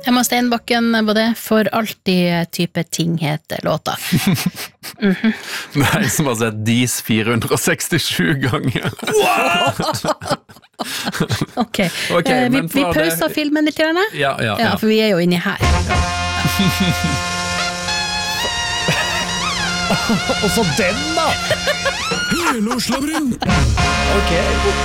Emma Steinbakken var det For alltid type ting heter låta. Nei, som har sett Dis 467 ganger. Ok, vi pauser filmen litt gjerne. Ja, for vi jo inni her. Og så den da! Helårslabyrint! Ok.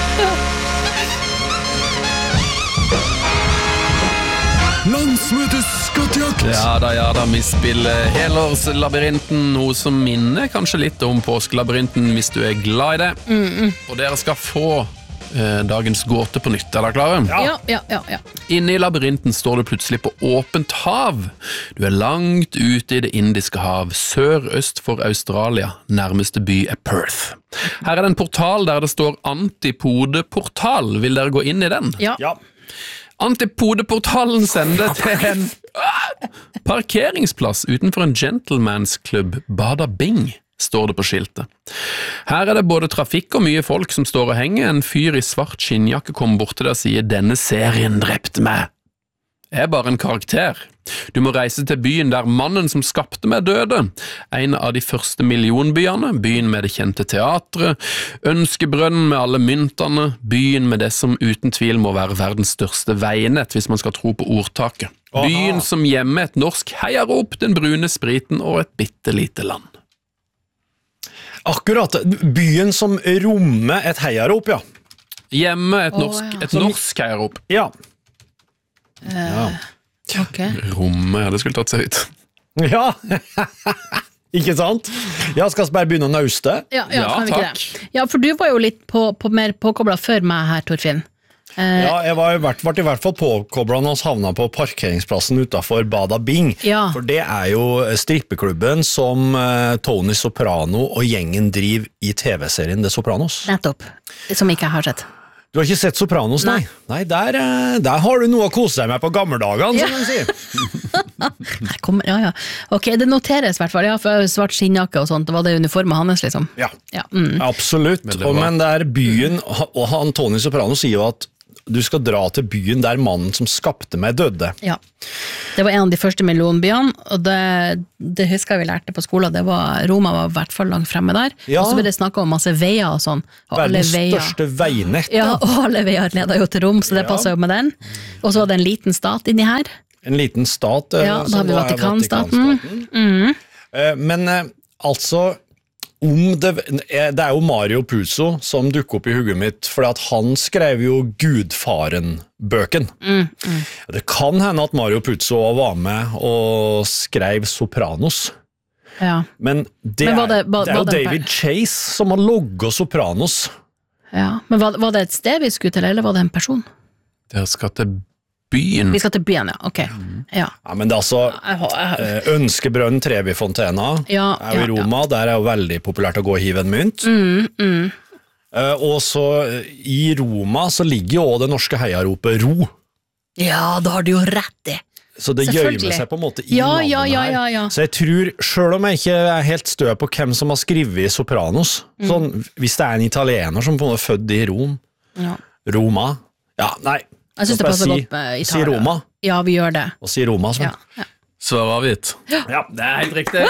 Landsmøtes skattjakt! Ja da, vi spiller Helårslabyrinten, noe som minner kanskje litt om påskelabyrinten hvis du glad I det. Og dere skal få dagens gåte på nytt, dere klare? Ja. Inne I labyrinten står det plutselig på åpent hav. Du langt ute I det indiske hav, sør-øst for Australia. Nærmeste by Perth. Her det en portal der det står Antipode-portal. Vil dere gå inn I den? Ja. Antipode-portalen sender til en parkeringsplass utenfor en gentlemansklubb, Bada Bing, står det på skiltet. Her det både trafikk og mye folk som står og henger. En fyr I svart skinnjakke kommer bort til deg og sier «Denne serien drepte meg». Jeg bare en karakter. Du må reise til byen der mannen som skapte meg døde. En av de første millionbyene, byen med det kjente teatret, ønskebrønnen med alle myntene, byen med det som uten tvil må være verdens største veinett hvis man skal tro på ordtaket. Byen som gjemmer et norsk heiarop, den brune spriten og et bittelite land. Akkurat, byen som rommer et heiarop, ja. Hjemme et norsk heiarop. Ja. Ok. Rommet, det skulle tatt seg ut. Ja, ikke sant? Ja, skal vi bare begynne å nauste? Ja, kan vi ikke takk. det? Ja, for du var jo litt mer påkoblet før meg her, Torfinn. Ja, jeg ble I hvert fall påkoblet når vi havnet på parkeringsplassen utenfor Bada Bing. Ja. For det jo strippeklubben som Tony Soprano og gjengen driver I TV-serien The Sopranos. Nettopp, som ikke jeg har sett. Du har ikke sett Sopranos, nei? Nei, der har du noe å kose deg med på gammeldagene, som man sier. Ja. Ok, det noteres I hvert fall. Ja, for svart skinnjakke og sånt, det var det uniformet hans, liksom. Ja. Absolutt. Men der byen, og han Tony Soprano sier jo at du skal dra til byen der mannen som skapte meg døde. Ja, det var en av de første millionbyene, og det husker jeg vi lærte på skolen, det var, Roma var I hvert fall langt fremme der, og så ble det snakket om masse veier og sånn. Verdens største veinett. Ja, og alle veier ledet jo til Rom, så det passet jo med den. Og så var det en liten stat inni her. En liten stat. Ja, da har vi Vatikanstaten. Men altså... det jo Mario Puzo som dukker opp I hugget mitt, for at han skrev jo Gudfaren-bøken. Det kan hende at Mario Puzo var med og skrev Sopranos. Ja. Men det jo David Chase som har logget Sopranos. Ja, men var det et sted vi skulle til, eller var det en person? Dere skal til byen. Vi skal til byen, ja, ok. Ja, men det altså Ønskebrønnen Trevi Fontena jo I Roma, der jo veldig populært å gå og hive en mynt. Og så I Roma så ligger jo også det norske heiaropet Ro. Ja, da har du jo rett I. Så det gjømmer seg på en måte I navnet her. Så jeg tror, selv om jeg ikke helt stø på hvem som har skrevet Sopranos, sånn, hvis det en italiener som på en måte født I Rom, Roma, nei, jeg synes det passer godt med Italia. Si Roma. Ja, vi gjør det. Og si Roma, sånn. Ja. Svar avgitt. Ja, det helt riktig.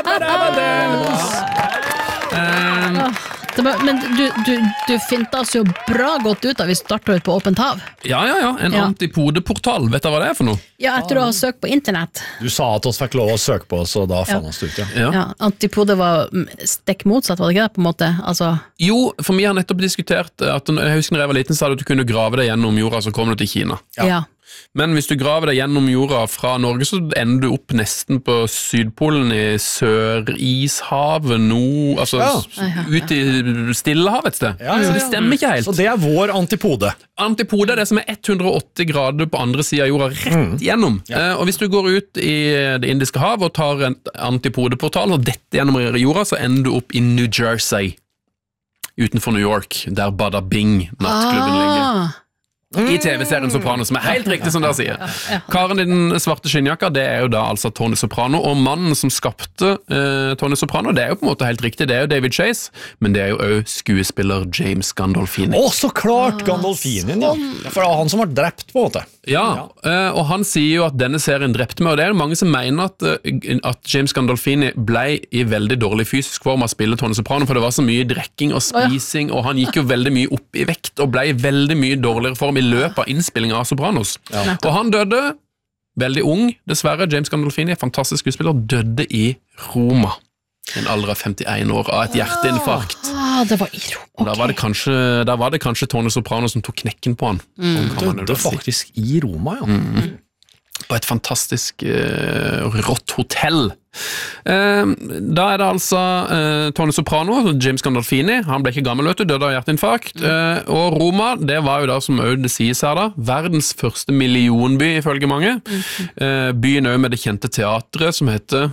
Men du finter oss jo bra godt ut da vi starter ut på åpent hav. Ja, en antipode-portal. Vet du hva det for noe? Ja, etter å ha søkt på internett. Du sa at oss fikk lov å søke på, så da fann oss ut, Ja, antipode var stekk motsatt, var det ikke det på en måte? Altså... Jo, for vi har nettopp diskutert at jeg husker når jeg var liten, sa du at du kunne grave deg gjennom jorda, så kom du til Kina. Ja. Men hvis du graver deg gjennom jorda fra Norge, så ender du opp nesten på Sydpolen I Sør-Ishavet, ut I Stillehavet et sted. Så det stemmer ikke helt. Så det vår antipode. Antipode det som 180 grader på andre siden av jorda, rett gjennom. Og hvis du går ut I det indiske hav og tar en antipodeportal og dette gjennom jorda, så ender du opp I New Jersey, utenfor New York, der Bada Bing nattklubben ligger. I TV-serien Soprano, som helt riktig som dere sier. Karen I den svarte skinnjakka, det jo da altså Tony Soprano, og mannen som skapte Tony Soprano, det jo på en måte helt riktig, det jo David Chase, men det jo også skuespiller James Gandolfini. Så klart Gandolfini, ja. For det var han som var drept på en måte. og han sier jo at denne serien drepte meg, og det er mange som mener at James Gandolfini ble i veldig dårlig fysisk form av å spille Tony Soprano, for det var så mye drekking og spising, og han gikk jo veldig mye opp i vekt, og ble i veldig mye dårligere form i løpet av innspillingen av Sopranos. Og han døde veldig ung, dessverre. James Gandolfini, fantastisk skuespiller, døde i Roma. En alder av 51 år av et hjerteinfarkt. Det var i Roma. Okay. Da var det kanskje Tony Soprano som tok knekken på han. Døde faktisk i Roma, På et fantastisk rått hotell. Da er det altså Tony Soprano, James Gandolfini, han ble ikke gammel, døde av hjerteinfarkt. Og Roma, det var jo da, som det sies her da, verdens første millionby ifølge mange. Byen også med det kjente teatret som heter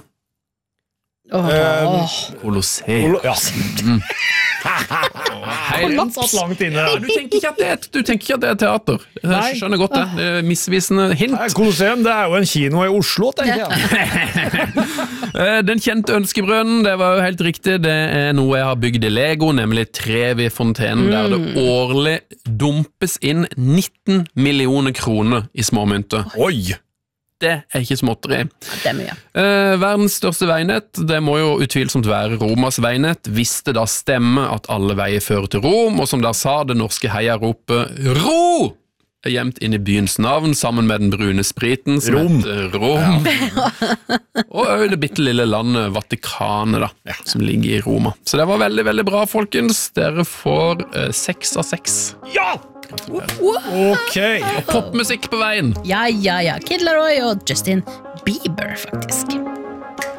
Colosseum. Den satt langt inne. Du tenker ikke at det er teater. Jeg skjønner godt det. Det er misvisende hint. Colosseum, det er jo en kino i Oslo, tenker jeg. Den kjente ønskebrønnen, det var jo helt riktig. Det er noe jeg har bygd i Lego, nemlig Trevi-fontenen, der det årlig dumpes inn 19 millioner kroner i småmynter. Oi! Det er ikke småtteri. Det er mye. Verdens største veinett, det må jo utvilsomt være Romas veinett, hvis det da stemmer at alle veier fører til Rom, og som da sa, det norske heiaropet «Ro!» er gjemt inn i byens navn, sammen med den brune spriten, som heter Rom. Og også det bittelille landet Vatikanet, da, som ligger i Roma. Så det var veldig, veldig bra, folkens. Dere får 6 av 6. Ja! Ok. Og popmusikk på veien. Ja. Kid Laroi og Justin Bieber, faktisk.